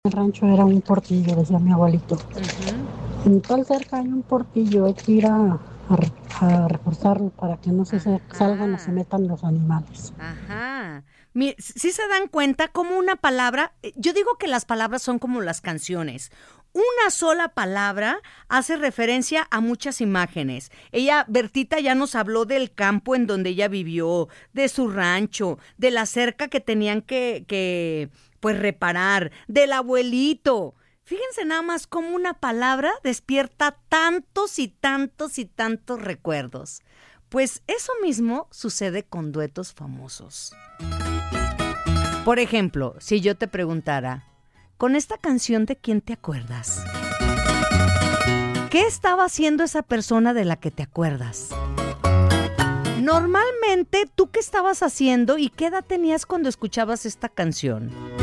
El rancho era un portillo, decía mi abuelito. Ujú. En tal cerca hay un portillo, hay que ir a reforzarlo para que no salgan o se Ajá. metan los animales. Ajá. Si se dan cuenta cómo una palabra, yo digo que las palabras son como las canciones. Una sola palabra hace referencia a muchas imágenes. Bertita ya nos habló del campo en donde ella vivió, de su rancho, de la cerca que tenían pues reparar, del abuelito. Fíjense nada más cómo una palabra despierta tantos y tantos y tantos recuerdos. Pues eso mismo sucede con duetos famosos. Por ejemplo, si yo te preguntara, ¿con esta canción de quién te acuerdas? ¿Qué estaba haciendo esa persona de la que te acuerdas? Normalmente, ¿tú qué estabas haciendo y qué edad tenías cuando escuchabas esta canción?